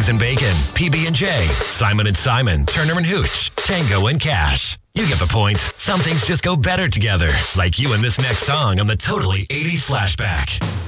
Wings and Bacon, PB&J, Simon & Simon, Turner & Hooch, Tango and Cash. You get the point. Some things just go better together. Like you and this next song on the Totally 80s Flashback.